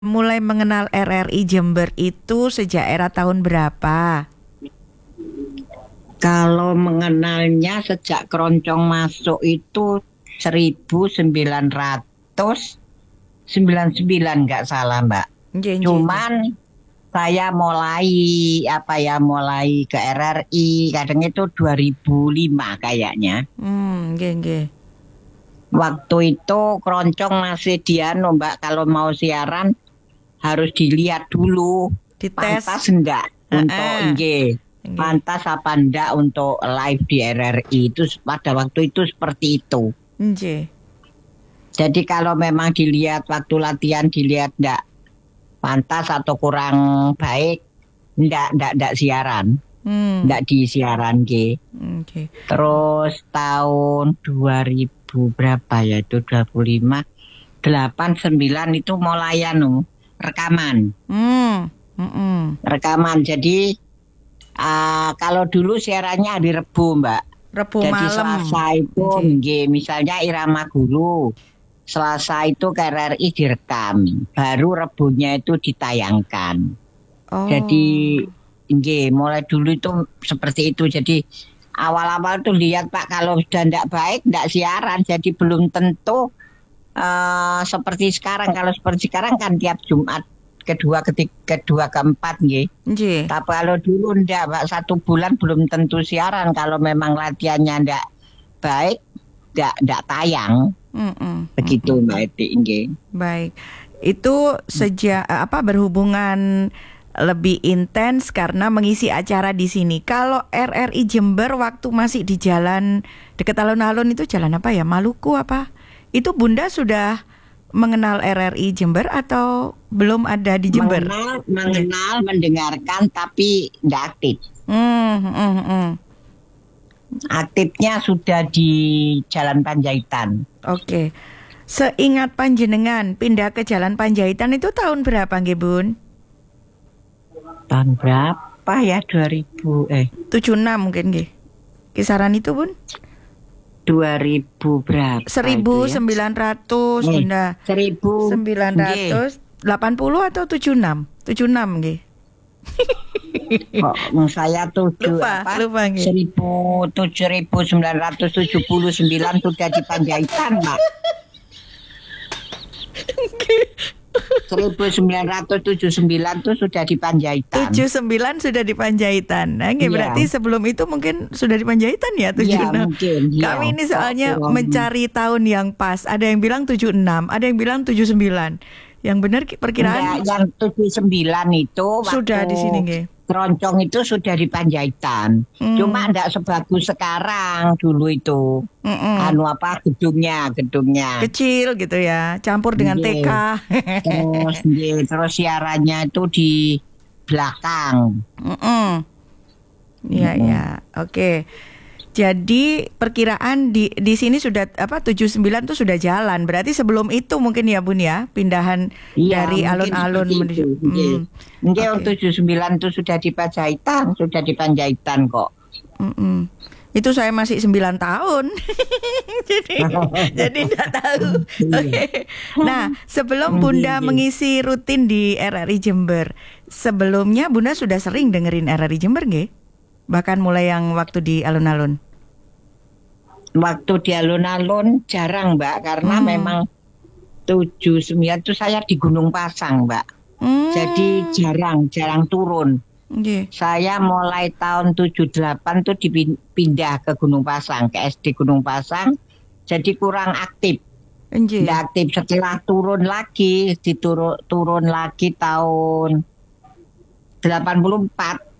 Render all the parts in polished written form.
mulai mengenal RRI Jember itu sejak era tahun berapa? Kalau mengenalnya sejak keroncong masuk itu 1999 nggak salah Mbak. Cuman saya mulai ke RRI kadang itu 2005 kayaknya. Waktu itu keroncong masih Mbak, kalau mau siaran harus dilihat dulu dites pantas enggak untuk pantas apa enggak untuk live di RRI itu pada waktu itu seperti itu. Jadi kalau memang dilihat waktu latihan dilihat enggak pantas atau kurang baik enggak siaran. Enggak disiaran Terus tahun 2000 berapa ya itu 25 89 itu mulai rekaman. Rekaman. Jadi kalau dulu siarannya hari Rebu, Mbak. Rebu jadi malam. Selasa itu misalnya Irama Guru. Selasa itu KRRI direkam. Baru Rebunya itu ditayangkan. Jadi mulai dulu itu seperti itu. Jadi awal-awal tuh lihat Pak kalau sudah tidak baik tidak siaran. Jadi belum tentu seperti sekarang. Kalau seperti sekarang kan tiap Jumat kedua, keempat Tapi kalau dulu enggak Pak, 1 bulan belum tentu siaran. Kalau memang latihannya enggak baik enggak tayang. Begitu Mbak Eti. Baik. Itu sejak berhubungan lebih intens karena mengisi acara di sini. Kalau RRI Jember waktu masih di jalan dekat alun-alun itu jalan apa ya? Maluku apa? Itu Bunda sudah mengenal RRI Jember atau belum ada di Jember? Mengenal, mendengarkan tapi tidak aktif. Aktifnya sudah di Jalan Panjaitan. Oke. Seingat panjenengan pindah ke Jalan Panjaitan itu tahun berapa nggih, Bun? Tahun berapa ya? 76 mungkin nggih. Kisaran itu, Bun? 2000 berapa? 1900 Bunda. 1980 atau 76? 76 nggih. Kok saya lupa nggih. 1979 sudah di Panjaitan, Mbak. 1979 itu sudah di Panjaitan. 79 sudah di Panjaitan. Nah, berarti sebelum itu mungkin sudah di Panjaitan ya 76. Ya, mungkin. Kami ini soalnya mencari tahun yang pas. Ada yang bilang 76, ada yang bilang 79. Yang benar perkiraan yang 79 itu sudah di sini nggih. Keroncong itu sudah di Panjaitan. Cuma enggak sebagus sekarang dulu itu. Gedungnya kecil gitu ya, campur dengan TK. Terus siarannya itu di belakang. Iya. Oke. Jadi perkiraan di sini sudah 79 itu sudah jalan. Berarti sebelum itu mungkin ya Bun ya, pindahan dari alun-alun menuju. Mungkin 79 itu sudah di Panjaitan kok. Itu saya masih 9 tahun. jadi enggak tahu. Nah, sebelum Bunda mengisi rutin di RRI Jember, sebelumnya Bunda sudah sering dengerin RRI Jember nggih? Bahkan mulai yang waktu di alun-alun. Waktu di alun-alun jarang Mbak, karena memang 79 itu saya di Gunung Pasang Mbak. Jadi jarang turun. Saya mulai tahun 78 tuh dipindah ke Gunung Pasang, ke SD Gunung Pasang. Jadi kurang aktif. Nggak aktif. Setelah turun lagi tahun 85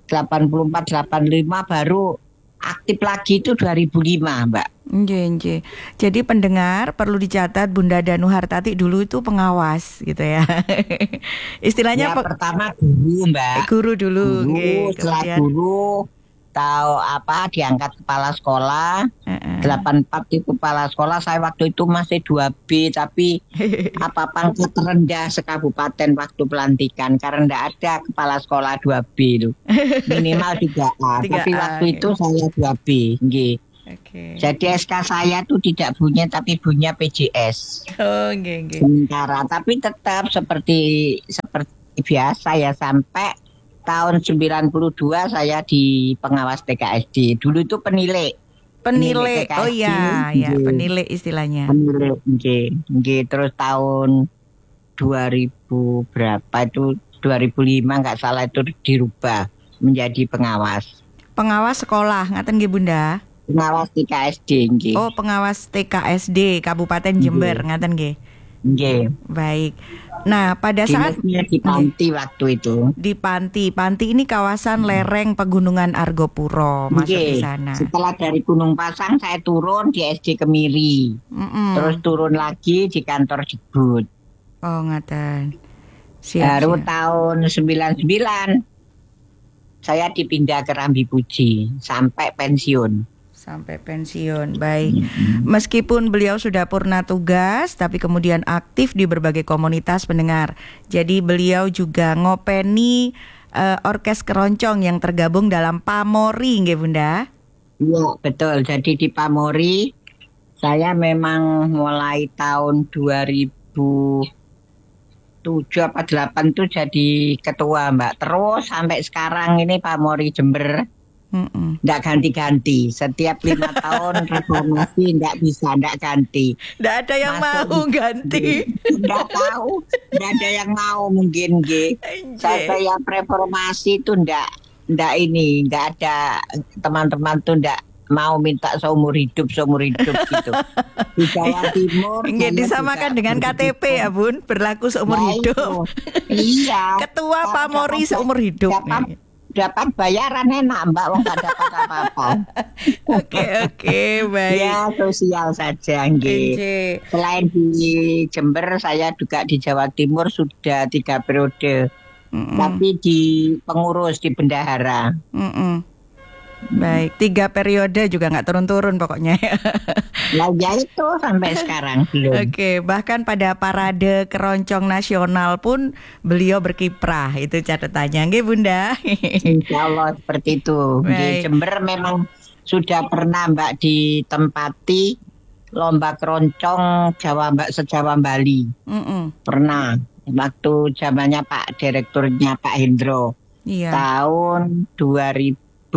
baru aktif lagi itu 2005 Mbak. Jadi pendengar perlu dicatat Bunda Danu Hartati dulu itu pengawas gitu ya. Istilahnya pertama guru Mbak. Guru dulu. Setelah guru tahu diangkat kepala sekolah. 84 itu kepala sekolah. Saya waktu itu masih 2B tapi pangkat terendah sekabupaten waktu pelantikan karena tidak ada kepala sekolah 2B itu. Minimal 3A. Tapi waktu itu saya 2B. Oke. Jadi SK saya tuh tidak bunyi tapi bunyinya PJS. Oh, nggih. Sementara, tapi tetap seperti biasa ya sampai tahun 92 saya di pengawas TKSD. Dulu itu penilai. Penilai. TKSD, Oh iya, ya, penilai istilahnya. Penilai, nggih. Terus tahun 2000 berapa itu 2005 nggak salah itu dirubah menjadi pengawas. Pengawas sekolah, ngaten nggih Bunda? Pengawas TKSD nggih. Oh, pengawas TKSD Kabupaten Jember, ngaten nggih. Nggih. Baik. Nah, pada saat di Panti waktu itu. Di Panti ini kawasan lereng Pegunungan Argopuro, masuk di sana. Setelah dari Gunung Pasang saya turun di SD Kemiri. Terus turun lagi di kantor Jebut. Oh, ngaten. Baru tahun 99 saya dipindah ke Rambi Puji sampai pensiun. Baik. Meskipun beliau sudah purna tugas, tapi kemudian aktif di berbagai komunitas pendengar. Jadi beliau juga ngopeni orkes keroncong yang tergabung dalam Pamori, nggih Bunda? Iya, betul. Jadi di Pamori saya memang mulai tahun 2007 apa 8 tuh jadi ketua, Mbak. Terus sampai sekarang ini Pamori Jember nggak ganti-ganti. Setiap 5 tahun reformasi nggak ganti. Nggak ada yang mau ganti. Nggak tahu, nggak ada yang mau mungkin Setiap reformasi itu nggak ada teman-teman tuh nggak mau minta seumur hidup gitu. Di Jawa Timur nggak disamakan dengan KTP ya Bun, berlaku seumur hidup. Iya. Ketua Pamori seumur hidup. Dapat bayaran enak Mbak, wong gak dapat apa-apa. Oke, baik. Ya sosial saja nggih. Selain di Jember, saya juga di Jawa Timur sudah 3 periode. Tapi di pengurus di bendahara. Baik, 3 periode juga nggak turun-turun pokoknya. Nah ya itu sampai sekarang belum. Oke, bahkan pada parade keroncong nasional pun beliau berkiprah, itu catatannya, nggih Bunda? Insya Allah seperti itu. Di Jember memang sudah pernah Mbak ditempati lomba keroncong se-Jawa Bali. Pernah, waktu zamannya Pak Direkturnya Pak Hendro. Iya. Tahun 2000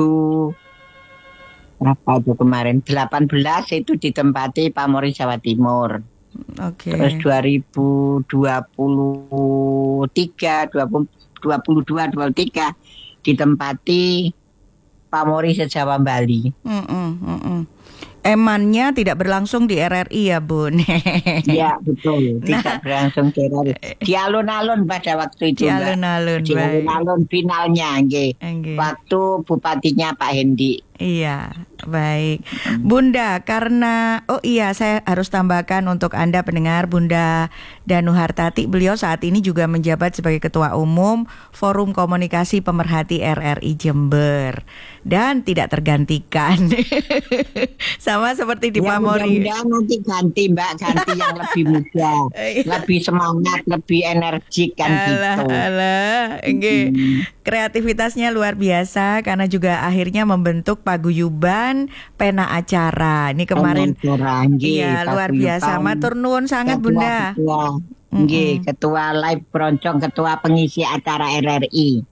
berapa itu kemarin 18 itu ditempati Pamori Jawa Timur. Terus 2023 ditempati Pamori se-Jawa Bali. Emannya tidak berlangsung di RRI ya Bun? Iya betul, tidak berlangsung di RRI. Di alun-alun pada waktu itu. Di alun-alun finalnya waktu bupatinya Pak Hendi. Iya, baik. Bunda, karena saya harus tambahkan untuk Anda pendengar, Bunda Danu Hartati, beliau saat ini juga menjabat sebagai Ketua Umum Forum Komunikasi Pemerhati RRI Jember dan tidak tergantikan. Sama seperti di Pamori. Ya, nanti ganti Mbak, ganti yang lebih muda, lebih semangat, lebih energik kan gitu. Kreativitasnya luar biasa karena juga akhirnya membentuk paguyuban pena acara. Ini kemarin luar biasa. Matur nuwun sangat Bunda. Ketua live keroncong, ketua pengisi acara RRI.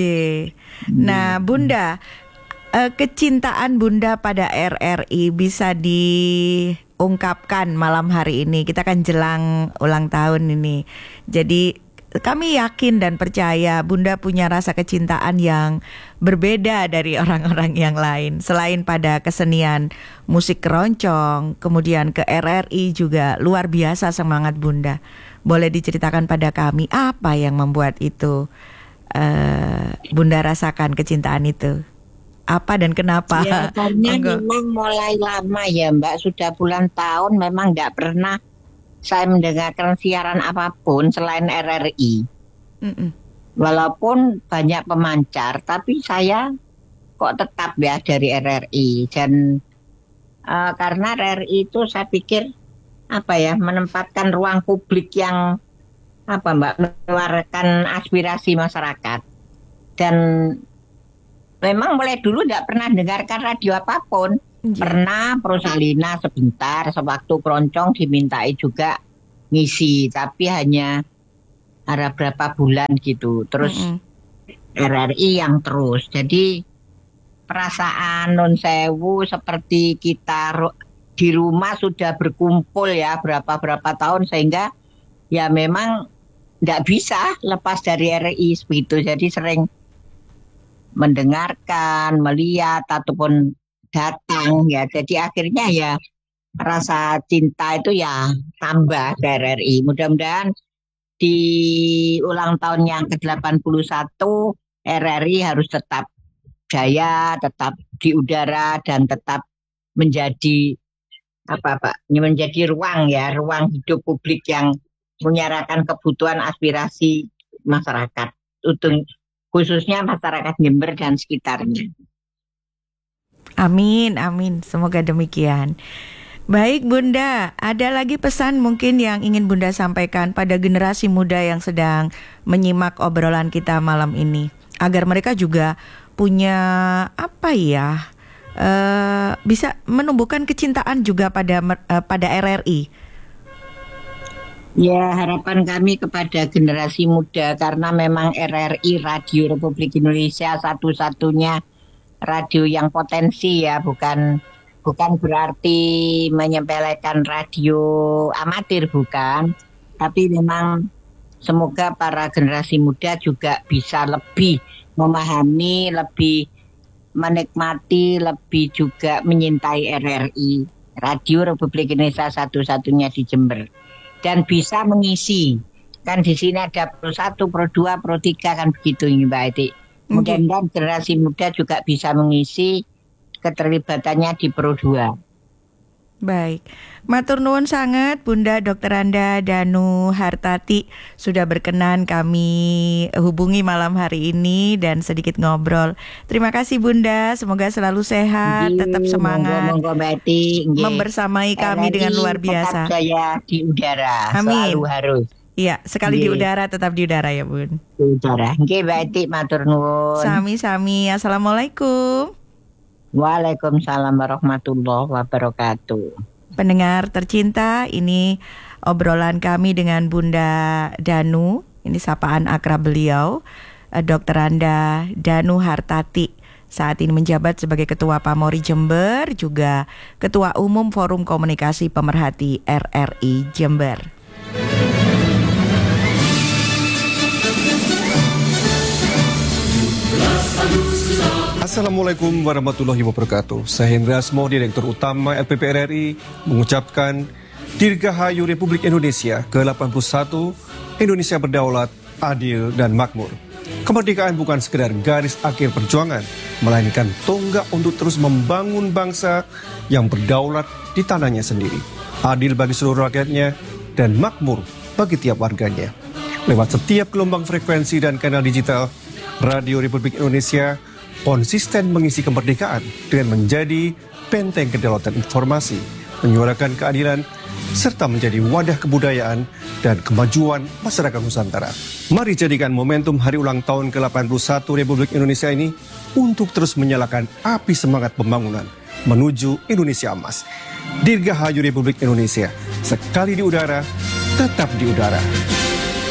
Nah Bunda, kecintaan Bunda pada RRI bisa diungkapkan malam hari ini. Kita kan jelang ulang tahun ini. Jadi kami yakin dan percaya Bunda punya rasa kecintaan yang berbeda dari orang-orang yang lain. Selain pada kesenian musik keroncong, kemudian ke RRI juga luar biasa semangat Bunda. Boleh diceritakan pada kami apa yang membuat itu Bunda rasakan kecintaan itu? Apa dan kenapa? Ya, karena memang mulai lama ya Mbak, sudah puluhan tahun memang tidak pernah saya mendengarkan siaran apapun selain RRI. Walaupun banyak pemancar, tapi saya kok tetap ya dari RRI. Dan karena RRI itu saya pikir menempatkan ruang publik yang menyuarakan aspirasi masyarakat. Dan memang mulai dulu tidak pernah dengarkan radio apapun. Pernah Prosalina sebentar, sewaktu keroncong dimintai juga ngisi, tapi hanya ada berapa bulan gitu. Terus RRI yang terus. Jadi perasaan non sewu seperti kita di rumah sudah berkumpul ya berapa tahun, sehingga ya memang nggak bisa lepas dari RRI begitu. Jadi sering mendengarkan, melihat ataupun datang ya. Jadi akhirnya ya rasa cinta itu ya tambah ke RRI. Mudah-mudahan di ulang tahun yang ke-81 RRI harus tetap jaya, tetap di udara dan tetap menjadi menjadi ruang hidup publik yang menyuarakan kebutuhan aspirasi masyarakat, khususnya masyarakat Jember dan sekitarnya. Amin, amin. Semoga demikian. Baik Bunda, ada lagi pesan mungkin yang ingin Bunda sampaikan pada generasi muda yang sedang menyimak obrolan kita malam ini, agar mereka juga punya bisa menumbuhkan kecintaan juga pada RRI. Ya, harapan kami kepada generasi muda, karena memang RRI Radio Republik Indonesia satu-satunya radio yang potensi ya, bukan berarti menyepelekan radio amatir, bukan, tapi memang semoga para generasi muda juga bisa lebih memahami, lebih menikmati, lebih juga menyintai RRI Radio Republik Indonesia satu-satunya di Jember, dan bisa mengisi. Kan di sini ada Pro 1, Pro 2, Pro 3 kan begitu Mbak Edi. Mudah-mudahan generasi muda juga bisa mengisi keterlibatannya di Pro 2. Baik, matur nuwun sangat Bunda Dr. Anda Danu Hartati sudah berkenan kami hubungi malam hari ini dan sedikit ngobrol. Terima kasih Bunda, semoga selalu sehat, tetap semangat, monggo Mbak Edi, membersamai kami dengan luar biasa. Tetap jaya di udara, amin. Selalu harus. Iya, sekali di udara tetap di udara ya Bun. Di udara. Nggih Mbak Edi, matur nuwun. Sami-sami. Assalamualaikum. Waalaikumsalam warahmatullahi wabarakatuh. Pendengar tercinta, ini obrolan kami dengan Bunda Danu. Ini sapaan akrab beliau, Dr. Anda Danu Hartati. Saat ini menjabat sebagai Ketua Pamori Jember, juga Ketua Umum Forum Komunikasi Pemerhati RRI Jember. Assalamualaikum warahmatullahi wabarakatuh. Saya Hendra Asmo, Direktur Utama LPP RRI, mengucapkan Dirgahayu Republik Indonesia ke-81, Indonesia berdaulat, adil, dan makmur. Kemerdekaan bukan sekedar garis akhir perjuangan, melainkan tonggak untuk terus membangun bangsa yang berdaulat di tanahnya sendiri, adil bagi seluruh rakyatnya, dan makmur bagi tiap warganya. Lewat setiap gelombang frekuensi dan kanal digital, Radio Republik Indonesia konsisten mengisi kemerdekaan dengan menjadi benteng kedaulatan informasi, menyuarakan keadilan, serta menjadi wadah kebudayaan dan kemajuan masyarakat Nusantara. Mari jadikan momentum hari ulang tahun ke-81 Republik Indonesia ini untuk terus menyalakan api semangat pembangunan menuju Indonesia Emas. Dirgahayu Republik Indonesia, sekali di udara, tetap di udara.